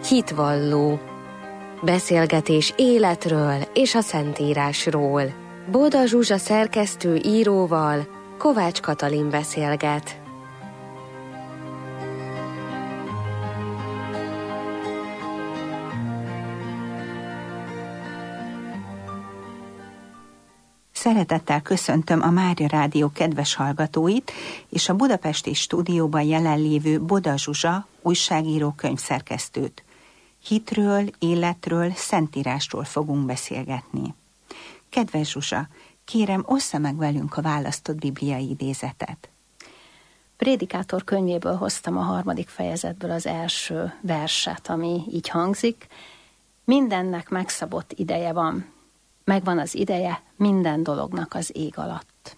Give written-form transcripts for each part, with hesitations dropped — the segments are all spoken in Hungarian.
Hitvalló. Beszélgetés életről és a Szentírásról. Boda Zsuzsa szerkesztő íróval Kovács Katalin beszélget. Szeretettel köszöntöm a Mária Rádió kedves hallgatóit és a budapesti stúdióban jelenlévő Boda Zsuzsa újságíró könyvszerkesztőt. Hitről, életről, Szentírásról fogunk beszélgetni. Kedves Zsuzsa, kérem, ossza meg velünk a választott bibliai idézetet. Prédikátor könyvéből hoztam a 3. fejezetből az első verset, ami így hangzik. Mindennek megszabott ideje van. Megvan az ideje minden dolognak az ég alatt.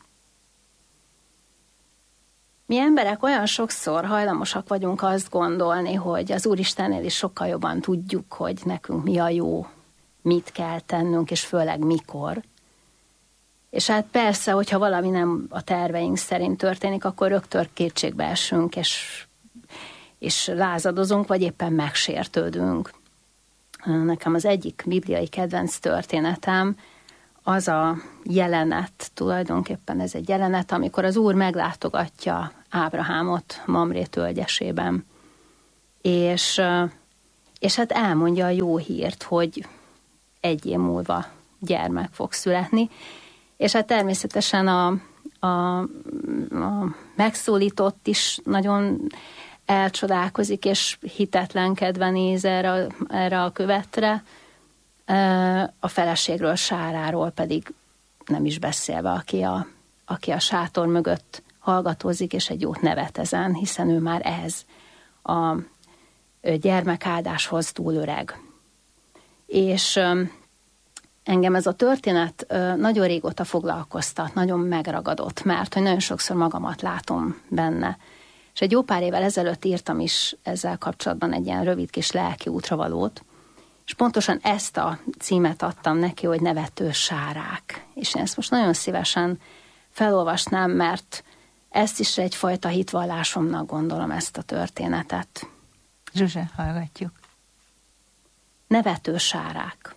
Mi emberek olyan sokszor hajlamosak vagyunk azt gondolni, hogy az Úristennél is sokkal jobban tudjuk, hogy nekünk mi a jó, mit kell tennünk, és főleg mikor. És hát persze, hogyha valami nem a terveink szerint történik, akkor rögtön kétségbe esünk, és lázadozunk, vagy éppen megsértődünk. Nekem az egyik bibliai kedvenc történetem az a jelenet, tulajdonképpen ez egy jelenet, amikor az Úr meglátogatja Ábrahámot Mamré tölgyesében, és hát elmondja a jó hírt, hogy 1 év múlva gyermek fog születni, és hát természetesen a megszólított is nagyon elcsodálkozik, és hitetlenkedve néz erre a követre, a feleségről, Sáráról pedig nem is beszélve, aki a sátor mögött hallgatózik, és egy jót nevet ezen, hiszen ő már ehhez a gyermekáldáshoz túl öreg. És engem ez a történet nagyon régóta foglalkoztat, nagyon megragadott, mert hogy nagyon sokszor magamat látom benne. És egy jó pár évvel ezelőtt írtam is ezzel kapcsolatban egy ilyen rövid kis lelki útravalót, és pontosan ezt a címet adtam neki, hogy Nevető Sárák. És én ezt most nagyon szívesen felolvasnám, mert ezt is egyfajta hitvallásomnak gondolom, ezt a történetet. Zsuzsa, hallgatjuk. Nevető sárák.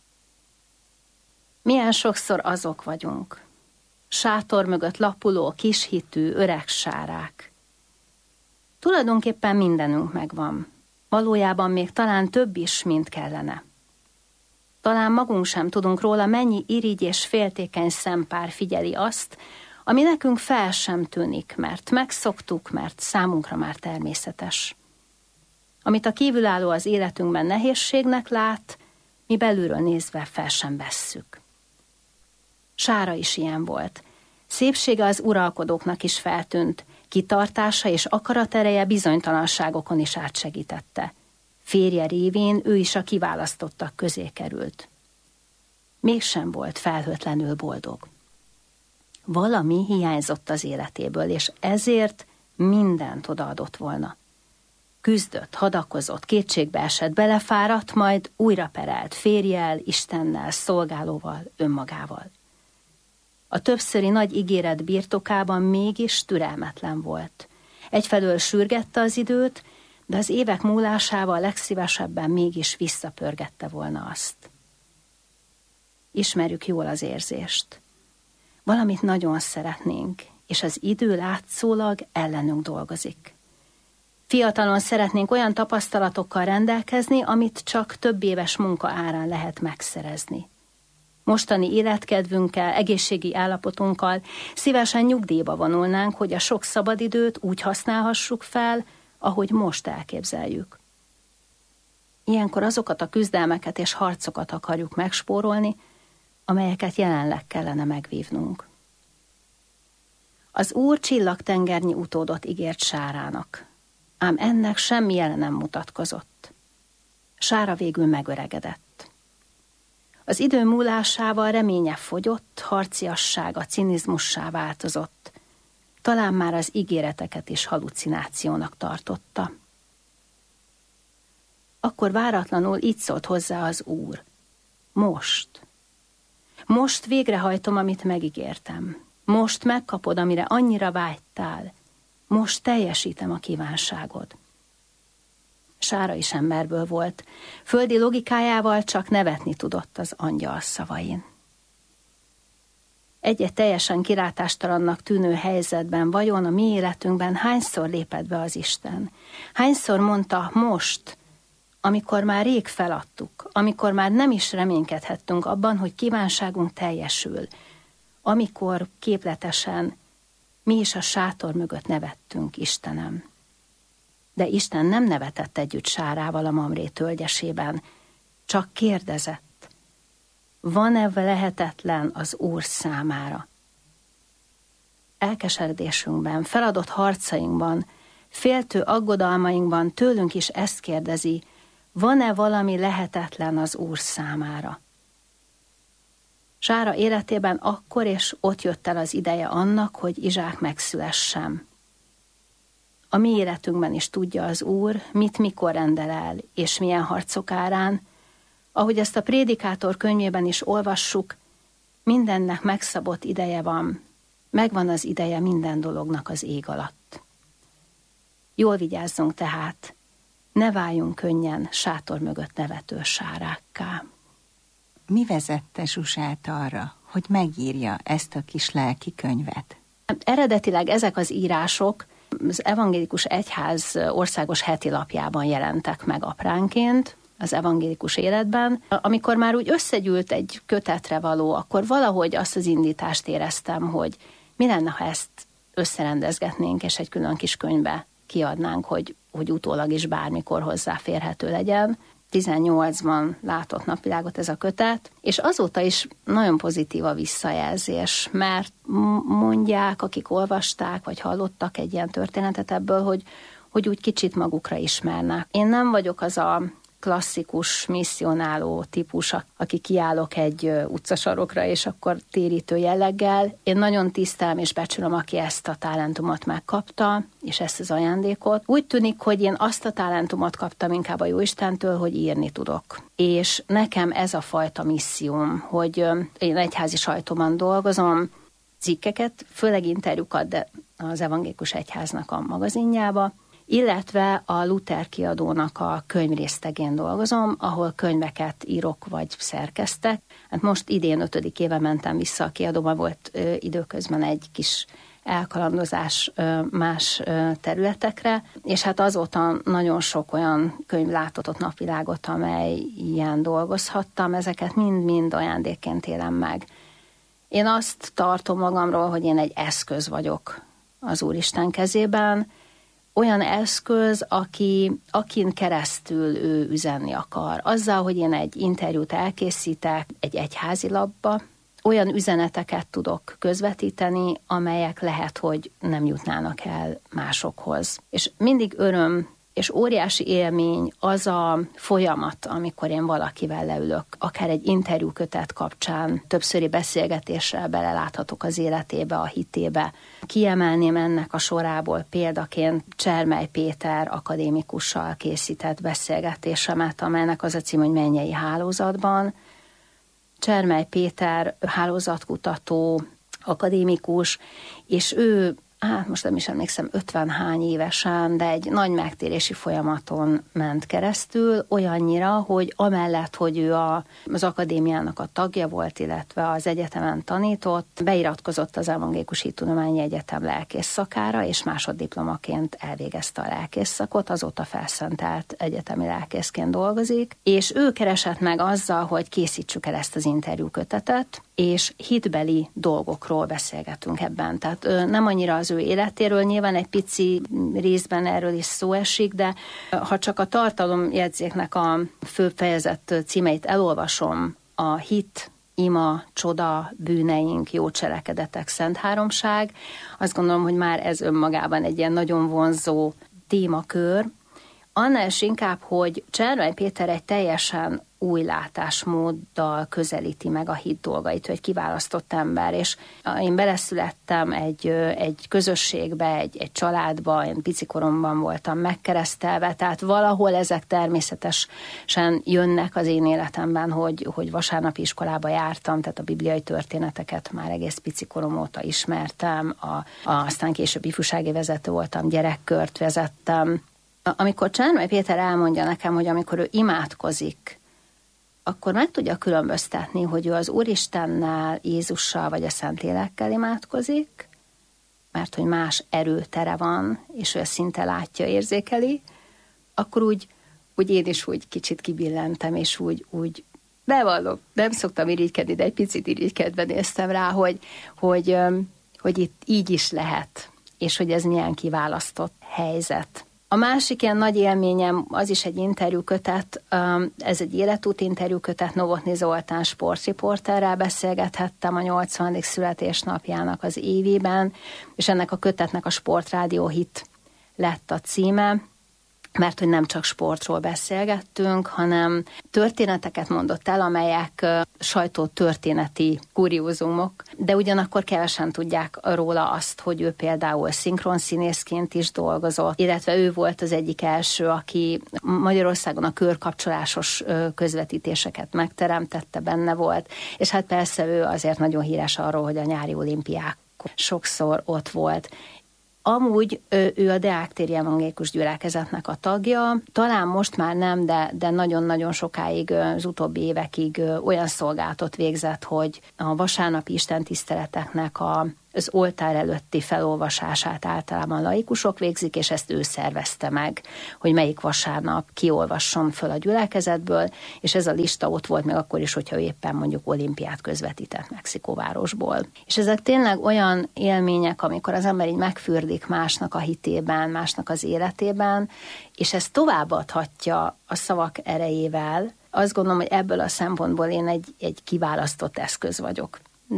Milyen sokszor azok vagyunk. Sátor mögött lapuló, kishitű, öreg sárák. Tulajdonképpen mindenünk megvan. Valójában még talán több is, mint kellene. Talán magunk sem tudunk róla, mennyi irigy és féltékeny szempár figyeli azt, ami nekünk fel sem tűnik, mert megszoktuk, mert számunkra már természetes. Amit a kívülálló az életünkben nehézségnek lát, mi belülről nézve fel sem vesszük. Sára is ilyen volt. Szépsége az uralkodóknak is feltűnt, kitartása és akaratereje bizonytalanságokon is átsegítette. Férje révén ő is a kiválasztottak közé került. Mégsem volt felhőtlenül boldog. Valami hiányzott az életéből, és ezért mindent odaadott volna. Küzdött, hadakozott, kétségbe esett, belefáradt, majd újra perelt férjjel, Istennel, szolgálóval, önmagával. A többszöri nagy ígéret birtokában mégis türelmetlen volt. Egyfelől sürgette az időt, de az évek múlásával legszívesebben mégis visszapörgette volna azt. Ismerjük jól az érzést. Valamit nagyon szeretnénk, és az idő látszólag ellenünk dolgozik. Fiatalon szeretnénk olyan tapasztalatokkal rendelkezni, amit csak több éves munka árán lehet megszerezni. Mostani életkedvünkkel, egészségi állapotunkkal szívesen nyugdíjba vonulnánk, hogy a sok szabadidőt úgy használhassuk fel, ahogy most elképzeljük. Ilyenkor azokat a küzdelmeket és harcokat akarjuk megspórolni, amelyeket jelenleg kellene megvívnunk. Az Úr csillagtengernyi utódot ígért Sárának, ám ennek semmi jele nem mutatkozott. Sára végül megöregedett. Az idő múlásával reménye fogyott, harciassága cinizmussá változott. Talán már az ígéreteket is halucinációnak tartotta. Akkor váratlanul így szólt hozzá az Úr. Most végrehajtom, amit megígértem. Most megkapod, amire annyira vágytál. Most teljesítem a kívánságod. Sára is emberből volt. Földi logikájával csak nevetni tudott az angyal szavain. Egy-egy teljesen kilátástalannak tűnő helyzetben vajon a mi életünkben hányszor lépett be az Isten? Hányszor mondta most, amikor már rég feladtuk, amikor már nem is reménykedhettünk abban, hogy kívánságunk teljesül, amikor képletesen mi is a sátor mögött nevettünk, Istenem. De Isten nem nevetett együtt Sárával a Mamré tölgyesében, csak kérdezett, van-e lehetetlen az Úr számára? Elkeseredésünkben, feladott harcainkban, féltő aggodalmainkban tőlünk is ezt kérdezi, van-e valami lehetetlen az Úr számára? Sára életében akkor és ott jött el az ideje annak, hogy Izsák megszülessen. A mi életünkben is tudja az Úr, mit mikor rendel el, és milyen harcok árán. Ahogy ezt a Prédikátor könyvében is olvassuk, mindennek megszabott ideje van, megvan az ideje minden dolognak az ég alatt. Jól vigyázzunk tehát, ne váljunk könnyen sátor mögött nevető Sárákká. Mi vezette Zsuzsát arra, hogy megírja ezt a kis lelki könyvet? Eredetileg ezek az írások az Evangélikus Egyház országos heti lapjában jelentek meg apránként, az evangélikus életben. Amikor már úgy összegyűlt egy kötetre való, akkor valahogy azt az indítást éreztem, hogy mi lenne, ha ezt összerendezgetnénk, és egy külön kis könyvbe kiadnánk, hogy utólag is bármikor hozzáférhető legyen. 18-ban látott napvilágot ez a kötet, és azóta is nagyon pozitív a visszajelzés, mert mondják, akik olvasták, vagy hallottak egy ilyen történetet ebből, hogy úgy kicsit magukra ismernek. Én nem vagyok az a klasszikus misszionáló típus, aki kiállok egy utcasarokra, és akkor térítő jelleggel. Én nagyon tisztelem és becsülöm, aki ezt a talentumot megkapta, és ezt az ajándékot. Úgy tűnik, hogy én azt a talentumot kaptam inkább a Jóistentől, hogy írni tudok. És nekem ez a fajta misszióm, hogy én egyházi sajtóban dolgozom, cikkeket, főleg interjúkat, de az Evangélikus Egyháznak a magazinjába, illetve a Luther kiadónak a könyvrésztegén dolgozom, ahol könyveket írok vagy szerkesztek. Hát most idén 5. éve mentem vissza a kiadóba, volt időközben egy kis elkalandozás más területekre, és hát azóta nagyon sok olyan könyv látott ott napvilágot, amely ilyen dolgozhattam, ezeket mind-mind ajándékként élem meg. Én azt tartom magamról, hogy én egy eszköz vagyok az Úristen kezében, olyan eszköz, akin keresztül ő üzenni akar. Azzal, hogy én egy interjút elkészítek egy egyházi lapba, olyan üzeneteket tudok közvetíteni, amelyek lehet, hogy nem jutnának el másokhoz. És mindig öröm és óriási élmény az a folyamat, amikor én valakivel leülök, akár egy interjúkötet kapcsán, többszöri beszélgetéssel beleláthatok az életébe, a hitébe. Kiemelném ennek a sorából példaként Csermely Péter akadémikussal készített beszélgetésemet, amelynek az a cím, hogy Mennyei hálózatban. Csermely Péter hálózatkutató, akadémikus, és ő most nem is emlékszem, 50 hány évesen, de egy nagy megtérési folyamaton ment keresztül, olyannyira, hogy amellett, hogy ő az akadémiának a tagja volt, illetve az egyetemen tanított, beiratkozott az Evangélikus Hittudományi Egyetem lelkész szakára, és másoddiplomaként elvégezte a lelkész szakot, azóta felszentelt egyetemi lelkészként dolgozik, és ő keresett meg azzal, hogy készítsük el ezt az interjúkötetet, és hitbeli dolgokról beszélgetünk ebben. Tehát nem annyira az ő életéről, nyilván egy pici részben erről is szó esik, de ha csak a tartalomjegyzéknek a fő fejezet címeit elolvasom, a hit, ima, csoda, bűneink, jó cselekedetek, szent háromság, azt gondolom, hogy már ez önmagában egy ilyen nagyon vonzó témakör. Annál is inkább, hogy Csermely Péter egy teljesen új látásmóddal közelíti meg a hit dolgait, egy kiválasztott ember, és én beleszülettem egy közösségbe, egy családba, én picikoromban voltam megkeresztelve, tehát valahol ezek természetesen jönnek az én életemben, hogy vasárnapi iskolába jártam, tehát a bibliai történeteket már egész picikorom óta ismertem, aztán később ifjúsági vezető voltam, gyerekkört vezettem, Amikor Csermely Péter elmondja nekem, hogy amikor ő imádkozik, akkor meg tudja különböztetni, hogy ő az Úristennel, Jézussal vagy a Szentlélekkel imádkozik, mert hogy más erőtere van, és ő ezt szinte látja, érzékeli, akkor úgy én is úgy kicsit kibillentem, és úgy bevallom, nem szoktam irigykedni, de egy picit irigykedve néztem rá, hogy itt így is lehet, és hogy ez milyen kiválasztott helyzet. A másik ilyen nagy élményem, az is egy interjúkötet, ez egy életút interjúkötet, Novotny Zoltán sportriporterrel beszélgethettem a 80. születésnapjának az évében, és ennek a kötetnek a Sportrádió Hit lett a címe, mert hogy nem csak sportról beszélgettünk, hanem történeteket mondott el, amelyek sajtótörténeti kuriózumok, de ugyanakkor kevesen tudják róla azt, hogy ő például szinkronszínészként is dolgozott, illetve ő volt az egyik első, aki Magyarországon a körkapcsolásos közvetítéseket megteremtette, benne volt, és hát persze ő azért nagyon híres arról, hogy a nyári olimpiákon sokszor ott volt. Amúgy ő a Deák téri evangélikus gyülekezetnek a tagja, talán most már nem, de nagyon-nagyon sokáig, az utóbbi évekig olyan szolgálatot végzett, hogy a vasárnapi istentiszteleteknek az oltár előtti felolvasását általában laikusok végzik, és ezt ő szervezte meg, hogy melyik vasárnap kiolvasson föl a gyülekezetből, és ez a lista ott volt meg akkor is, hogyha ő éppen mondjuk olimpiát közvetített Mexikóvárosból. És ezek tényleg olyan élmények, amikor az ember így megfürdik másnak a hitében, másnak az életében, és ezt továbbadhatja a szavak erejével. Azt gondolom, hogy ebből a szempontból én egy kiválasztott eszköz vagyok.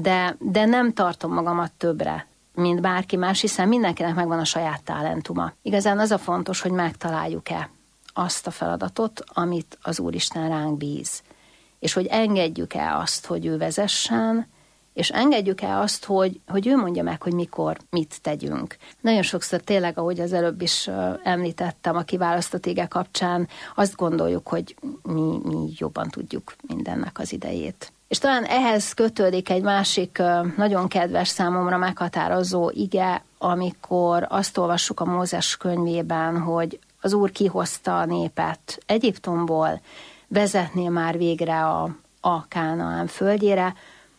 De nem tartom magamat többre, mint bárki más, hiszen mindenkinek megvan a saját talentuma. Igazán az a fontos, hogy megtaláljuk-e azt a feladatot, amit az Úristen ránk bíz. És hogy engedjük-e azt, hogy ő vezessen, és engedjük-e azt, hogy ő mondja meg, hogy mikor mit tegyünk. Nagyon sokszor tényleg, ahogy az előbb is említettem a kiválasztott ige kapcsán, azt gondoljuk, hogy mi jobban tudjuk mindennek az idejét. És talán ehhez kötődik egy másik nagyon kedves számomra meghatározó ige, amikor azt olvassuk a Mózes könyvében, hogy az Úr kihozta a népet Egyiptomból, vezetné már végre a Kánaán földjére,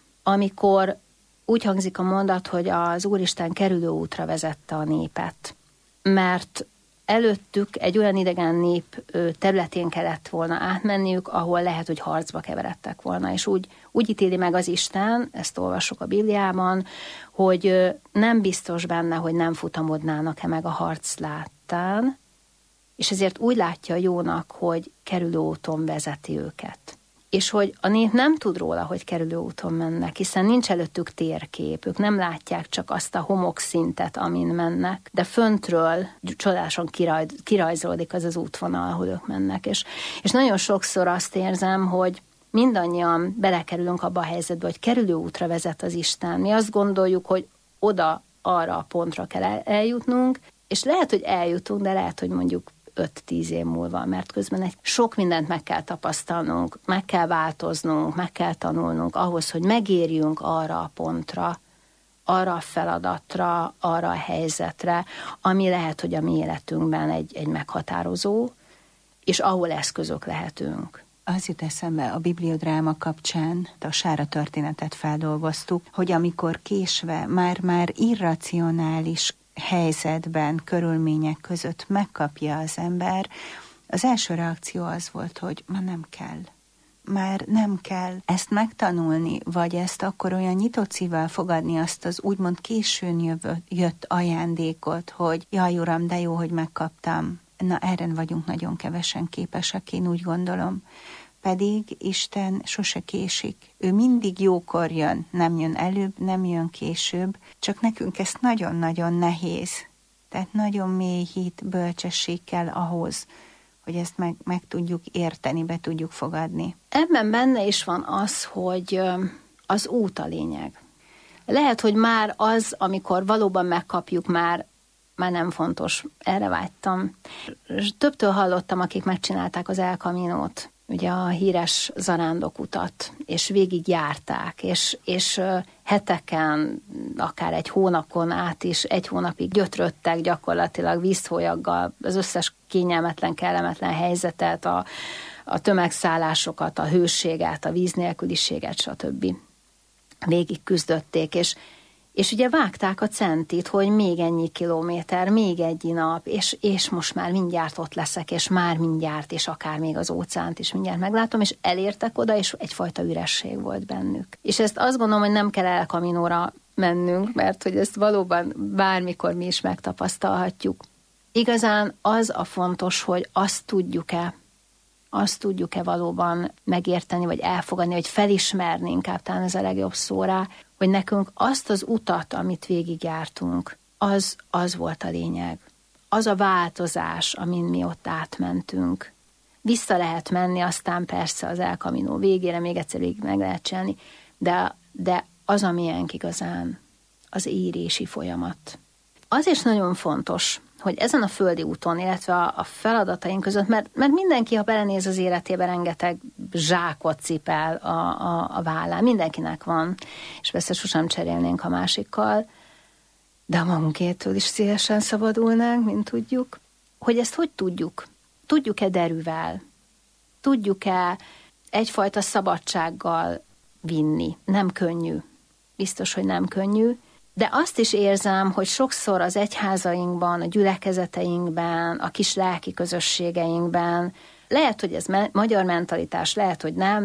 amikor úgy hangzik a mondat, hogy az Úristen kerülőútra vezette a népet, mert előttük egy olyan idegen nép területén kellett volna átmenniük, ahol lehet, hogy harcba keveredtek volna, és úgy ítéli meg az Isten, ezt olvassuk a Bibliában, hogy nem biztos benne, hogy nem futamodnának-e meg a harc láttán, és ezért úgy látja jónak, hogy kerülőúton vezeti őket. És hogy a nép nem tud róla, hogy kerülőúton mennek, hiszen nincs előttük térkép, ők nem látják csak azt a homokszintet, amin mennek, de föntről csodálasan kirajzolódik az útvonal, ahol ők mennek. És nagyon sokszor azt érzem, hogy mindannyian belekerülünk abba a helyzetbe, hogy kerülőútra vezet az Isten. Mi azt gondoljuk, hogy oda, arra a pontra kell eljutnunk, és lehet, hogy eljutunk, de lehet, hogy mondjuk 5-10 év múlva, mert közben sok mindent meg kell tapasztalnunk, meg kell változnunk, meg kell tanulnunk ahhoz, hogy megérjünk arra a pontra, arra a feladatra, arra a helyzetre, ami lehet, hogy a mi életünkben egy meghatározó, és ahol eszközök lehetünk. Az jut eszembe a bibliodráma kapcsán, a Sára történetet feldolgoztuk, hogy amikor késve már irracionális helyzetben, körülmények között megkapja az ember, az első reakció az volt, hogy már nem kell ezt megtanulni, vagy ezt akkor olyan nyitott szívvel fogadni, azt az úgymond későn jött ajándékot, hogy jaj, Uram, de jó, hogy megkaptam. Na, erre vagyunk nagyon kevesen képesek, én úgy gondolom. Pedig Isten sose késik. Ő mindig jókor jön, nem jön előbb, nem jön később, csak nekünk ez nagyon-nagyon nehéz. Tehát nagyon mély hit, bölcsesség kell ahhoz, hogy ezt meg tudjuk érteni, be tudjuk fogadni. Ebben benne is van az, hogy az út a lényeg. Lehet, hogy már az, amikor valóban megkapjuk, már nem fontos. Erre vágytam. Többtől hallottam, akik megcsinálták az El Caminót. ugye a híres zarándokutat, és végigjárták, és heteken, akár egy hónapon át is, egy hónapig gyötröttek gyakorlatilag vízhólyaggal az összes kényelmetlen, kellemetlen helyzetet, a tömegszállásokat, a hőséget, a víz nélküliséget, stb. Végig küzdötték, és ugye vágták a centit, hogy még ennyi kilométer, még egy nap, és most már mindjárt ott leszek, és már mindjárt, és akár még az óceánt is mindjárt meglátom, és elértek oda, és egyfajta üresség volt bennük. És ezt azt gondolom, hogy nem kell El Caminóra mennünk, mert hogy ezt valóban bármikor mi is megtapasztalhatjuk. Igazán az a fontos, hogy azt tudjuk-e valóban megérteni, vagy elfogadni, vagy felismerni, inkább talán ez a legjobb szó rá, hogy nekünk azt az utat, amit végigjártunk, az volt a lényeg. Az a változás, amin mi ott átmentünk. Vissza lehet menni, aztán persze az El Camino végére még egyszer végig meg lehet csinálni, de az a miénk igazán, az érési folyamat. Az is nagyon fontos, hogy ezen a földi úton, illetve a feladataink között, mert mindenki, ha belenéz az életébe, rengeteg zsákot cipel a vállán. Mindenkinek van, és persze sosem cserélnénk a másikkal, de a magunkétől is szívesen szabadulnánk, mint tudjuk. Hogy ezt hogy tudjuk? Tudjuk-e derűvel? Tudjuk-e egyfajta szabadsággal vinni? Nem könnyű. Biztos, hogy nem könnyű. De azt is érzem, hogy sokszor az egyházainkban, a gyülekezeteinkben, a kis lelki közösségeinkben, lehet, hogy ez magyar mentalitás, lehet, hogy nem,